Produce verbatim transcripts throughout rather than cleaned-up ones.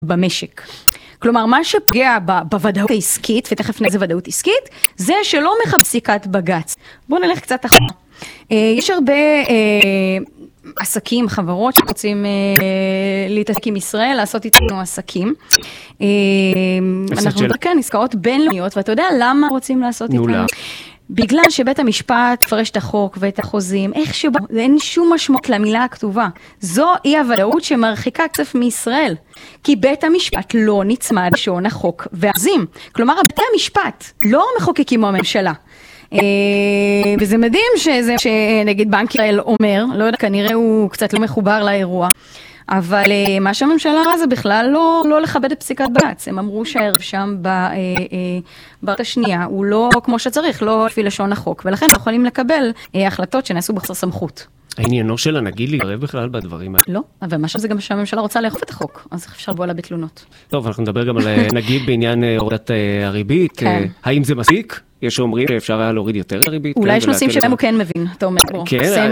במשק. כלומר, מה שפוגע בוודאות העסקית, ותכף נזה ודאות עסקית, זה שלא מכבד פסיקת בג"ץ. בואו נלך קצת אחורה. יש הרבה עסקים, חברות שרוצים להתעסק עם ישראל, לעשות איתנו עסקים. אנחנו כאן עסקאות בינלאומיות, ואתה יודע למה רוצים לעשות איתנו? בגלל שבית המשפט פרש את החוק ואת החוזים, איך שבא, אין שום משמעות למילה הכתובה. זו אי הוודאות שמרחיקה כסף מישראל. כי בית המשפט לא נצמד לשון החוק והחוזים. כלומר, בתי המשפט לא מחוקקים הממשלה. וזה מדהים שזה, שנגיד בנק ישראל אומר, לא יודע, כנראה הוא קצת לא מחובר לאירוע, אבל מה שהממשלה ראה זה בכלל לא, לא לכבד את פסיקת בג"ץ. הם אמרו שהערב שם בעת השנייה הוא לא כמו שצריך, לא לפי לשון החוק, ולכן הם יכולים לקבל החלטות שנעשו בחסר סמכות. העניינו של הנגיד להתערב בכלל בדברים האלה? לא, אבל מה שזה גם שהממשלה רוצה לאכוף את החוק, אז אפשר לבוא לה בתלונות. טוב, אנחנו נדבר גם על נגיד בעניין הורדת הריבית. כן. האם זה מספיק? יש שאומרים שאפשר היה להוריד יותר הריבית. אולי יש נושאים שבהם הוא כן מבין, אתה אומר בו. כן,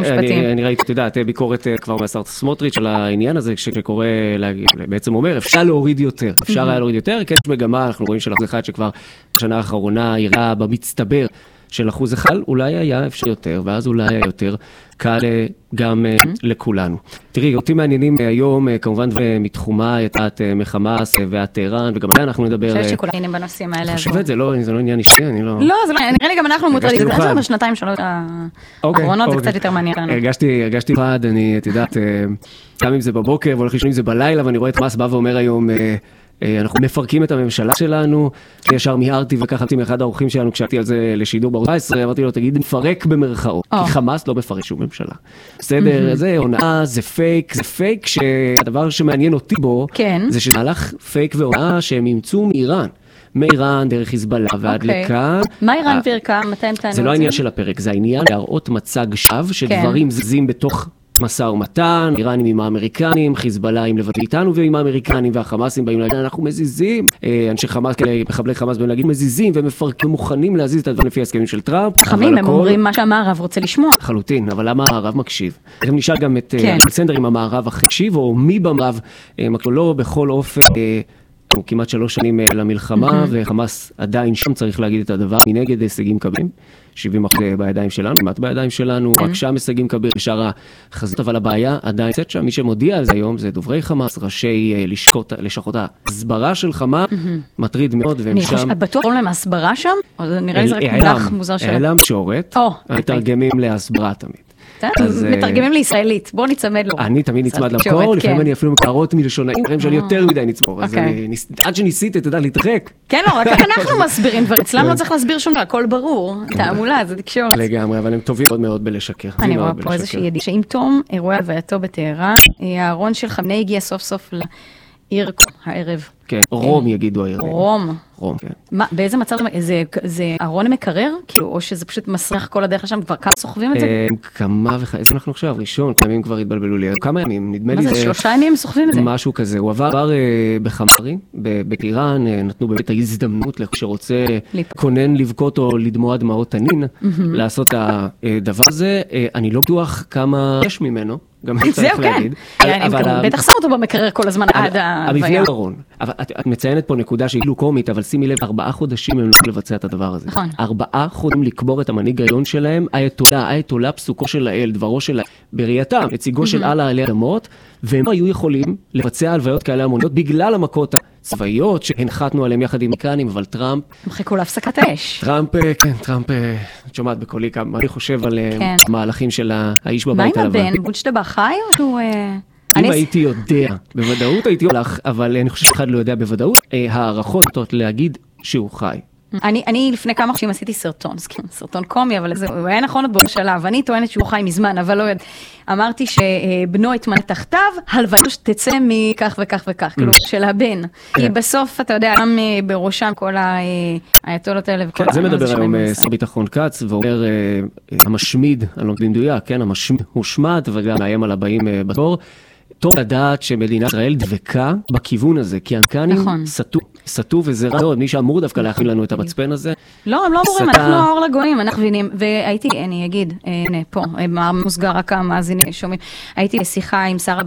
אני ראיתי, אתה יודע, ביקורת כבר מהשר סמוטריץ' על העניין הזה, שקורא, בעצם אומר, אפשר להוריד יותר. אפשר היה להוריד יותר, כי יש מגמה, אנחנו רואים של אחוז אחד שכבר בשנה האחרונה יראה במצטבר של אחוז אחד, אולי היה אפשר יותר, ואז אולי היה יותר קל גם לכולנו. תראי, אותי מעניינים היום, כמובן מתחומה, את מחמאס וטהרן, וגם עליה אנחנו נדבר. אני חושבת שכולם עניינים בנושאים האלה. חושבת, זה לא עניין אישי, אני לא... לא, נראה לי גם אנחנו מוטרדים. זה חושב בשנתיים שלוש האחרונות, זה קצת יותר מעניין לנו. הרגשתי פחד, אני, את יודעת, גם אם זה בבוקר, והולך לישון אם זה בלילה, ואני רואה את חמאס בא ואומר היום, אנחנו מפרקים את הממשלה שלנו, ישר מיהרתי וככה מאחד האורחים שלנו, כשאתי על זה לשידור בערוץ עשרה, אמרתי לו, תגיד, נפרק במרכאות, כי חמאס לא מפרק שום ממשלה. בסדר, זה הונאה, זה פייק, זה פייק שהדבר שמעניין אותי בו, זה שמהלך פייק והונאה שהם ימצאו מאיראן. מאיראן, דרך חיזבאללה ועד לכאן. מה איראן פירקה? מתי הם טענו? זה לא העניין של הפרק, זה העניין להראות מצג שווא, שדברים זזים בתוך משא ומתן, איראנים עם האמריקנים, חיזבאללה עם לבד איתנו ועם האמריקנים, והחמאסים באים להגיד, אנחנו מזיזים. אנשי חמאס, מחבלי חמאס באים להגיד, מזיזים ומפרקים, מוכנים להזיז את הדברים לפי ההסכמים של טראמפ. חכמים, הם אומרים מה שהמערב רוצה לשמוע. חלוטין, אבל למה המערב מקשיב? הם נשאל גם את אלכסנדר אם המערב הקשיב, או מי במערב, לא בכל אופן, כמעט שלוש שנים למלחמה, וחמאס עדיין שם צריך להגיד את הדבר, מנגד הישגים כבירים, שבעים אחוז בידיים שלנו, כמעט בידיים שלנו, רק שם הישגים כביר, בשאר החזית, אבל הבעיה עדיין נמצאת שם, מי שמודיע על זה היום, זה דוברי חמאס, ראשי לשכות ההסברה של חמאס, מטריד מאוד, והם שם... את בטוח קוראים להם הסברה שם? נראה לי זה רק מונח מוזר שלהם. העלם שורת, מתרגמים להסברה תמיד. מתרגמים לישראלית, בוא נצמד לו. אני תמיד נצמד למקור, לפעמים אני אפילו מקרות מלשונאים, דברים שאני יותר מדי נצמור, אז עד שניסית, אתה יודע, להתרחק. כן, לא, רק אנחנו מסבירים דברים, אצלם לא צריך להסביר שום דבר, הכל ברור, תעמולה, זה תקשורת. לגמרי, אבל הם טובים מאוד מאוד בלשקר. אני רואה פה איזושהי ידיעה, שעם תום אירועי הלווייתו בטהרן, הארון של חמני הגיע סוף סוף לעיר הערב. כן, רום יגידו הערב. רום. רום, כן. מה, באיזה מצב זה, זה ארון מקרר? כאילו, או שזה פשוט מסריח כל הדרך לשם, כבר כמה סוחבים את זה? כמה וכמה, איזה אנחנו עכשיו, ראשון, כמה ימים כבר התבלבלו לי, כמה ימים, נדמה לי זה... מה זה, שלושה ימים סוחבים את זה? משהו כזה, הוא עבר בחמרי, בטיראן, נתנו באמת ההזדמנות לך שרוצה כונן לבכות או לדמוע דמעות תנין, לעשות את הדבר הזה, אני לא בטוח כמה יש ממנו, גם צריך להגיד. בטח שם אותו במקרר כל הזמן עד המבנה ארון. את מציינת פה נקודה שהיא לא קומית, אבל שימי לב, ארבעה חודשים הם לא יכולים לבצע את הדבר הזה. נכון. ארבעה חודשים לקבור את המנהיג העליון שלהם, האייתולה, האייתולה פסוקו של האל, דברו של בראייתם, נציגו של אללה עלי אדמות, והם היו יכולים לבצע הלוויות כאלה המוניות בגלל המכות הצבאיות שהנחתנו עליהם יחד עם אמריקנים, אבל טראמפ... מחכו להפסקת האש. טראמפ, כן, טראמפ, את שומעת בקולי כמה, אני חושב על המהלכים של האיש בבית הלבן. מה עם הבן? בולשטבה חי או שהוא... אם הייתי יודע, בוודאות הייתי הולך, אבל אני חושב שאחד לא יודע בוודאות, הערכות נוטות להגיד שהוא חי. אני, אני לפני כמה חודשים עשיתי סרטון, סרטון קומי, אבל זה, הוא היה נכון עוד באותו שלב, ואני טוענת שהוא חי מזמן, אבל לא יודע. אמרתי שבנו התמנה תחתיו, הלוואי שתצא מכך וכך וכך, כאילו, של הבן. כי בסוף, אתה יודע, גם בראשם כל האייתולות האלה וכל... זה מדבר היום שר ביטחון כץ, ואומר, המשמיד, אני לא יודע במדויק, כן, המשמיד הושמד, וגם מאיים על הבאים בתור. טוב לדעת שמדינת ישראל דבקה בכיוון הזה, כי האמריקנים סטו, סטו וזה רע מאוד, מי שאמור דווקא להכין לנו את המצפן הזה. לא, הם לא אמורים, אנחנו האור לגויים, אנחנו מבינים, והייתי, אני אגיד, הנה, פה, מוסגר רק המאזינים שומעים, הייתי בשיחה עם שר